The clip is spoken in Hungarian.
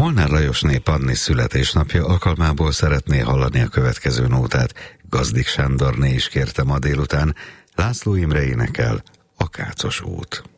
Molnár Lajosné Panni születésnapja alkalmából szeretné hallani a következő nótát. Gazdik Sándorné is kérte ma délután, László Imre énekel, A Kácos út.